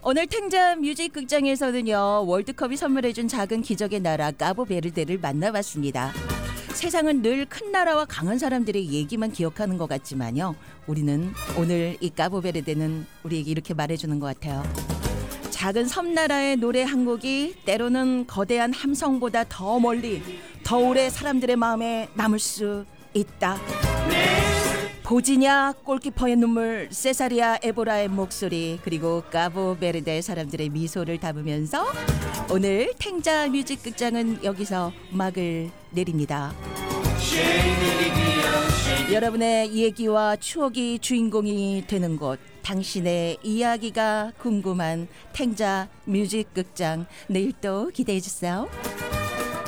오늘 탱자 뮤직극장에서는요, 월드컵이 선물해준 작은 기적의 나라 까보베르데를 만나봤습니다. 세상은 늘 큰 나라와 강한 사람들의 얘기만 기억하는 것 같지만요, 우리는 오늘 이 까보베르데는 우리에게 이렇게 말해주는 것 같아요. 작은 섬나라의 노래 한 곡이 때로는 거대한 함성보다 더 멀리, 더 오래 사람들의 마음에 남을 수 있다. 보지냐 골키퍼의 눈물, 세사리아 에보라의 목소리, 그리고 까보베르데 사람들의 미소를 담으면서 오늘 탱자 뮤직극장은 여기서 막을 내립니다. 여러분의 얘기와 추억이 주인공이 되는 곳, 당신의 이야기가 궁금한 탱자 뮤직극장, 내일 또 기대해 주세요.